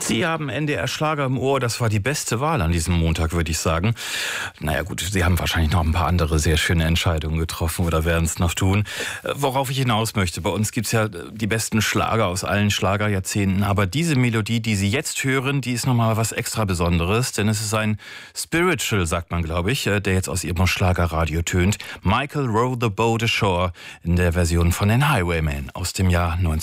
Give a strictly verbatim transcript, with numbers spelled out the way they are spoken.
Sie haben N D R Schlager im Ohr. Das war die beste Wahl an diesem Montag, würde ich sagen. Naja gut, Sie haben wahrscheinlich noch ein paar andere sehr schöne Entscheidungen getroffen oder werden es noch tun. Worauf ich hinaus möchte, bei uns gibt es ja die besten Schlager aus allen Schlagerjahrzehnten. Aber diese Melodie, die Sie jetzt hören, die ist nochmal was extra Besonderes. Denn es ist ein Spiritual, sagt man, glaube ich, der jetzt aus Ihrem Schlagerradio tönt. Michael Row the Boat Ashore in der Version von den Highwaymen aus dem Jahr neunzehnhundertneunundneunzig.